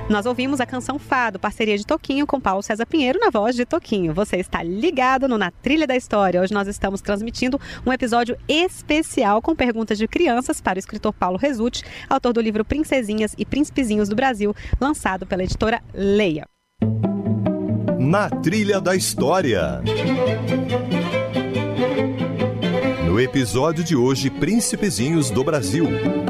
Nós ouvimos a canção Fado, parceria de Toquinho com Paulo César Pinheiro na voz de Toquinho. Você está ligado no Na Trilha da História. Hoje nós estamos transmitindo um episódio especial com perguntas de crianças para o escritor Paulo Resulti, autor do livro Princesinhas e Príncipezinhos do Brasil, lançado pela editora Leia. Na Trilha da História. No episódio de hoje, Príncipezinhos do Brasil.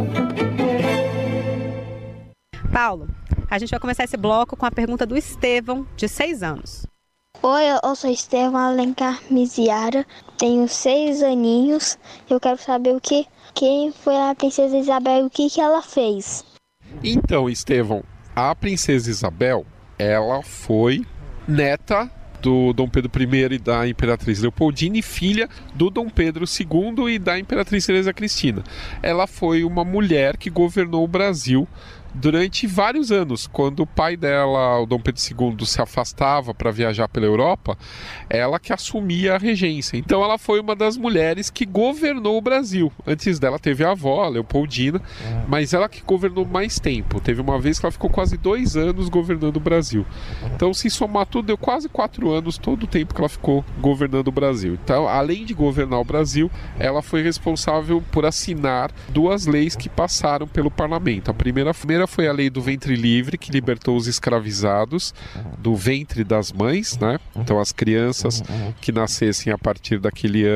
Paulo, a gente vai começar esse bloco com a pergunta do Estevão, de 6 anos. Oi, eu sou Estevão Alencar Miziara, tenho 6 aninhos. Eu quero saber quem foi a princesa Isabel e o que ela fez. Então, Estevão, a princesa Isabel, ela foi neta do Dom Pedro I e da Imperatriz Leopoldina e filha do Dom Pedro II e da Imperatriz Teresa Cristina. Ela foi uma mulher que governou o Brasil durante vários anos. Quando o pai dela, o Dom Pedro II, se afastava para viajar pela Europa, ela que assumia a regência. Então ela foi uma das mulheres que governou o Brasil. Antes dela teve a avó, a Leopoldina, mas ela que governou mais tempo. Teve uma vez que ela ficou quase 2 anos governando o Brasil. Então, se somar tudo, deu quase 4 anos, todo o tempo que ela ficou governando o Brasil. Então, além de governar o Brasil, ela foi responsável por assinar 2 leis que passaram pelo parlamento. A primeira foi a lei do ventre livre, que libertou os escravizados do ventre das mães, né? Então as crianças que nascessem a partir daquele ano